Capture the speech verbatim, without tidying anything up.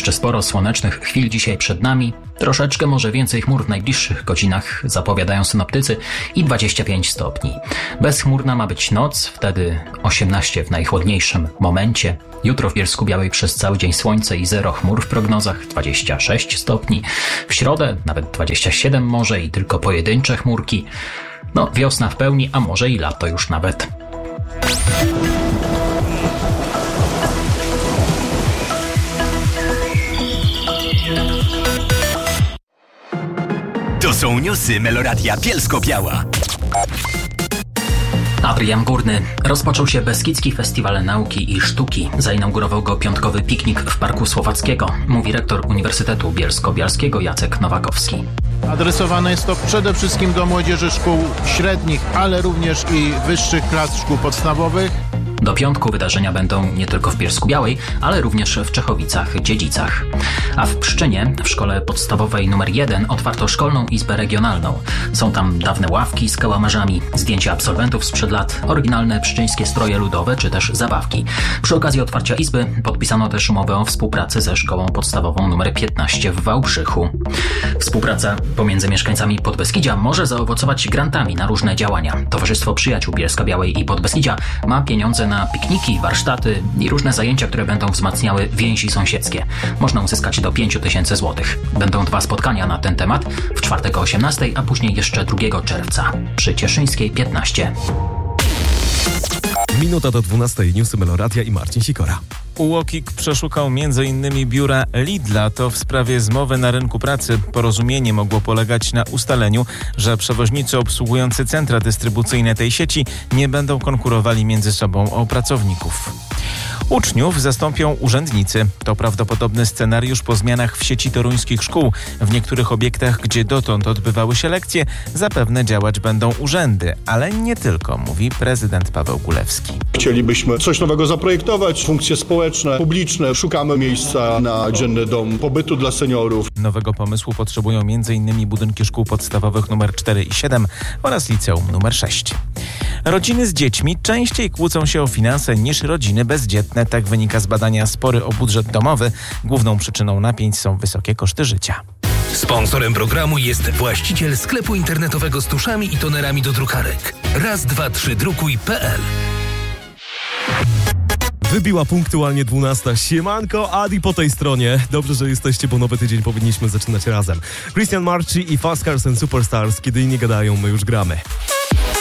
Jeszcze sporo słonecznych chwil dzisiaj przed nami. Troszeczkę może więcej chmur w najbliższych godzinach, zapowiadają synoptycy, i dwadzieścia pięć stopni. Bezchmurna ma być noc, wtedy osiemnaście w najchłodniejszym momencie. Jutro w Bielsku-Białej przez cały dzień słońce i zero chmur w prognozach, dwadzieścia sześć stopni. W środę nawet dwadzieścia siedem może i tylko pojedyncze chmurki. No, wiosna w pełni, a może i lato już nawet. To są newsy Meloradia Bielsko-Biała. Adrian Górny. Rozpoczął się Beskidzki Festiwal Nauki i Sztuki. Zainaugurował go piątkowy piknik w Parku Słowackiego, mówi rektor Uniwersytetu Bielsko-Bialskiego Jacek Nowakowski. Adresowane jest to przede wszystkim do młodzieży szkół średnich, ale również i wyższych klas szkół podstawowych. Do piątku wydarzenia będą nie tylko w Bielsku-Białej, ale również w Czechowicach-Dziedzicach. A w Pszczynie, w szkole podstawowej numer jeden, otwarto szkolną izbę regionalną. Są tam dawne ławki z kałamarzami, zdjęcia absolwentów sprzed lat, oryginalne pszczyńskie stroje ludowe czy też zabawki. Przy okazji otwarcia izby podpisano też umowę o współpracy ze szkołą podstawową numer piętnaście w Wałbrzychu. Współpraca pomiędzy mieszkańcami Podbeskidzia może zaowocować grantami na różne działania. Towarzystwo Przyjaciół Bielska-Białej i Podbeskidzia ma pieniądze na pikniki, warsztaty i różne zajęcia, które będą wzmacniały więzi sąsiedzkie. Można uzyskać do pięć tysięcy złotych. Będą dwa spotkania na ten temat, w czwartek o osiemnastej, a później jeszcze drugiego czerwca przy Cieszyńskiej piętnaście. Minuta do dwunastej, newsy Meloradia i Marcin Sikora. UOKiK przeszukał między innymi biura Lidla. To w sprawie zmowy na rynku pracy. Porozumienie mogło polegać na ustaleniu, że przewoźnicy obsługujący centra dystrybucyjne tej sieci nie będą konkurowali między sobą o pracowników. Uczniów zastąpią urzędnicy. To prawdopodobny scenariusz po zmianach w sieci toruńskich szkół. W niektórych obiektach, gdzie dotąd odbywały się lekcje, zapewne działać będą urzędy, ale nie tylko, mówi prezydent Paweł Gulewski. Chcielibyśmy coś nowego zaprojektować, funkcje społeczne, publiczne. Szukamy miejsca na dzienny dom pobytu dla seniorów. Nowego pomysłu potrzebują między innymi budynki szkół podstawowych numer cztery i siedem oraz liceum numer sześć. Rodziny z dziećmi częściej kłócą się o finanse niż rodziny bezdzietne. Tak wynika z badania Spory o budżet domowy. Główną przyczyną napięć są wysokie koszty życia. Sponsorem programu jest właściciel sklepu internetowego z tuszami i tonerami do drukarek. raz dwa trzy drukuj kropka p l. Wybiła punktualnie dwunasta. Siemanko, Adi po tej stronie. Dobrze, że jesteście, bo nowy tydzień powinniśmy zaczynać razem. Christian Marchi i Fast Cars and Superstars. Kiedy inni gadają, my już gramy.